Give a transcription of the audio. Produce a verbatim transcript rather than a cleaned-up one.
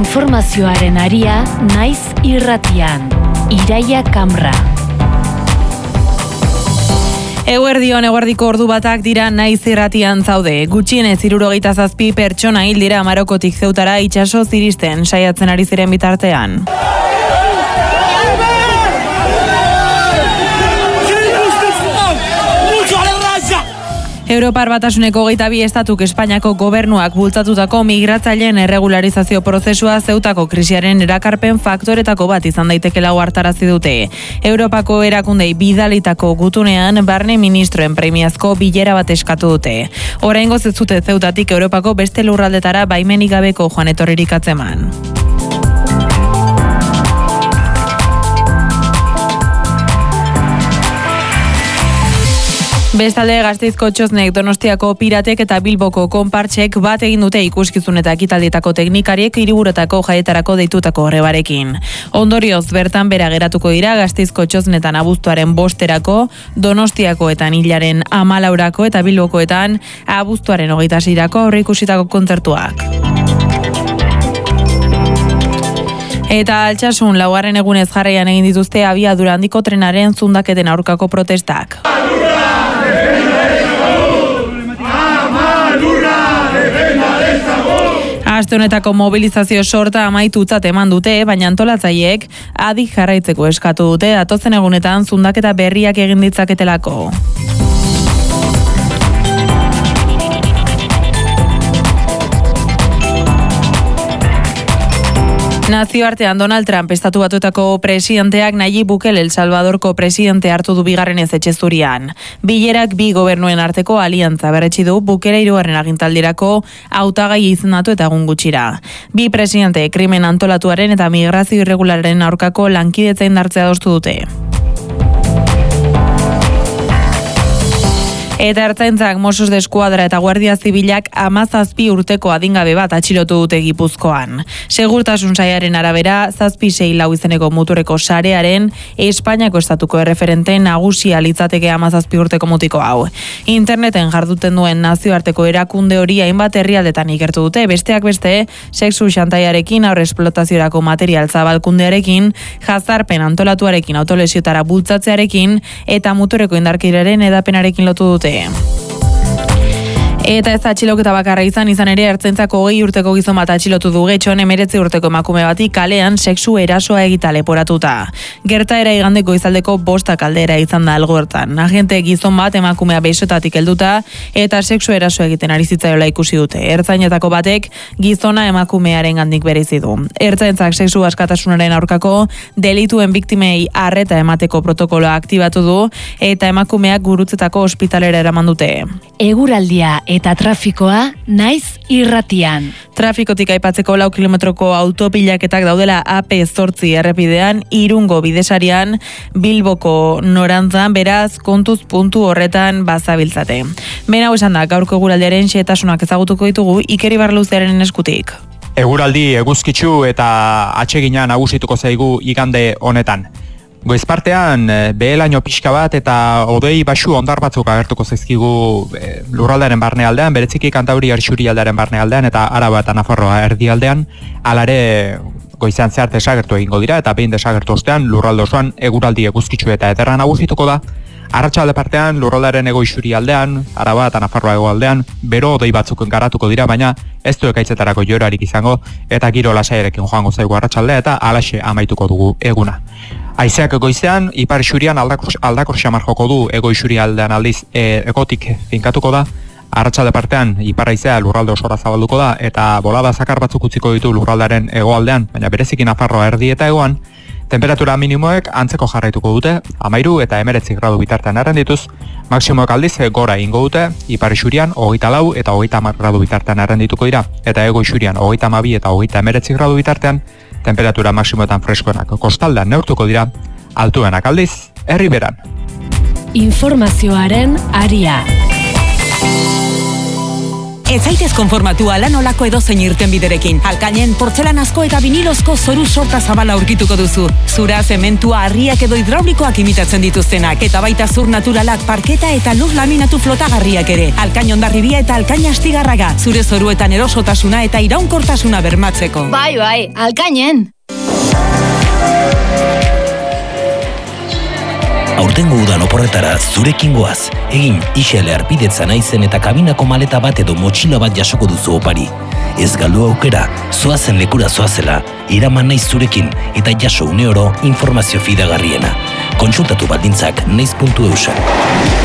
Informazioaren aria naiz irratian. Iraia Kamra. Eguerdion, eguerdiko ordu batak dira naiz irratian zaude. Gutxienez hirurogeita zazpi pertsona hil dira Marokotik Zeutara itsasoz iristen saiatzen ari ziren bitartean. Europar Batasuneko hogeita bi estatuk Espainiako gobernuak bultzatutako migratzaileen erregularizazio prozesua Zeutako krisiaren erakarpen faktoretako bat izan daitekela ohartarazi dute. Europako erakundei bidalitako gutunean barne ministroen premiazko bilera bat eskatu dute. Oraingoz ez dute Zeutatik Europako beste lurraldetara baimenik gabeko joan etorririk atzeman. Bestalde, Gasteizko Txosnek, Donostiako Piratek eta Bilboko Konpartsek bat egin dute ikuskizun eta ekitaldietako teknikariek hiriburuetako jaietarako deitutako horrebarekin. Ondorioz, bertan bera geratuko dira Gasteizko Txosnetan abuztuaren bosterako, Donostiakoetan hilaren amalaurako eta Bilbokoetan abuztuaren hogeita seirako aurreikusitako kontzertuak. Eta Altsasun laugarren egunez jarraian egin dituzte abiadura handiko trenaren zundaketen aurkako protestak. Aste honetako mobilizazio sorta amaitutzat eman dute, baina antolatzaileek adi jarraitzeko eskatu dute datozen egunetan zundaketa berriak egin ditzaketelako. Nazioartean Donald Trump estatu batuetako presidenteak Nayib Bukele El Salvadorko presidente hartu du bigarrenez etxezurian. Bilerak bi gobernuen arteko aliantza berretsi du Bukele hirugarren agintaldirako hautagai izendatu eta egun gutxira. Bi presidente krimen antolatuaren eta migrazio irregularren aurkako lankidetza indartzea adostu dute. Eta Ertzaintzak, Mossos de Eskuadra eta Guardia Zibilak hamazazpi urteko adingabe bat atxilotu dute Gipuzkoan. Segurtasun sailaren arabera, zazpi sei lau izeneko muturreko sarearen Espainiako estatuko erreferente nagusia litzateke hamazazpi urteko mutiko hau. Interneten jarduten duen nazioarteko erakunde hori hainbat herrialdetan ikertu dute, besteak beste, sexu xantaiarekin, aurre esplotaziorako material zabalkundearekin, jazarpen antolatuarekin, autolesiotara bultzatzearekin eta muturreko indarkeriaren edapenarekin lotu dute. Eta ez atxiloketa bakarra izan izan ere Ertzaintzako hogei urteko gizon bat atxilotu du Getxon hemeretzi urteko emakume bati kalean sexu erasoa egita leporatuta. Gertaera igandeko izaldeko bosta kaldera izan da algortan. Agente gizon bat emakumea besotatik helduta eta sexu erasoa egiten ari zitzaiola ikusi dute. Ertzainetako batek gizona emakumearen gandik bereizi du. Ertzaintzak sexu askatasunaren aurkako delituen biktimei arreta emateko protokoloa aktibatu du eta emakumeak gurutzetako ospitalera eraman dute. Eguraldia eta trafikoa naiz irratian. Trafikotik aipatzeko lau kilometroko autopilaketak daudela A P zortzi errepidean, Irungo bidesarian, Bilboko norantzan, beraz kontuz puntu horretan bazabiltzate. Bena esan da, gaurko eguraldiaren xehetasunak ezagutuko ditugu Iker Ibarluzearen eskutik. Eguraldi eguzkitsu eta atsegina nagusituko zaigu igande honetan. Goizpartean behelaino pixka bat eta odei baxu ondar batzuk agertuko zaizkigu e, lurraldearen barnealdean, bereziki Kantauri Arxurialdearen barnealdean eta Araba eta Nafarroa erdialdean, alare goizean zehar desagertu egingo dira eta behin desagertu ostean lurralde osoan eguraldi eguzkitsu eta ederra nagusituko da. Arratsalde partean lurraldearen hego isurialdean, Araba eta Nafarroa hegoaldean, bero odei batzuk garatuko dira, baina ez du ekaitzetarako joerarik izango eta giro lasaiarekin joango zaigu arratsaldea eta halaxe amaituko dugu eguna. Haizeak goizean, ipar isurian aldakor, aldakor xamar joko du, ego isurialdean aldiz e, egotik finkatuko da. Arratsalde partean, ipar haizea lurralde osora zabalduko da eta bolada zakar batzuk utziko ditu lurraldearen hegoaldean, baina bereziki Nafarroa erdi eta hegoan. Temperatura minimoek antzeko jarraituko dute, amairu eta emeretzi gradu bitartean errendituz, maksimoek aldiz gora ingo dute, ipar isurian hogeita lau eta hogeita hamar gradu bitartean errendituko dira, eta ego isurian hogeita hamabi eta hogeita emeretzi gradu bitartean, temperatura maksimoetan freskoenak kostaldean neurtuko dira, altuenak aldiz, herriberan. Informazioaren aria. Ez zaitez konformatu ala nolako edozein irtenbiderekin. Alkainen portzelanazko eta vinilozko zoru sorta zabala aurkituko duzu. Zura, zementua, harriak edo hidraulikoak imitatzen dituztenak. Eta baita zur naturalak, parketa eta lur laminatu flotagarriak ere. Alkain Hondarribia eta Alkain Astigarraga. Zure zoruetan erosotasuna eta iraunkortasuna bermatzeko. Bai, bai, Alkainen! Aurtengo udan oporretara zurekin goaz. Egin isele arpidetza naizen eta kabinako maleta bat edo motxila bat jasoko duzu opari. Ez galdu aukera, zoazen lekura zoazela, iraman naiz zurekin eta jaso une oro informazio fidagarriena. Kontsultatu baldintzak naiz puntu eusen.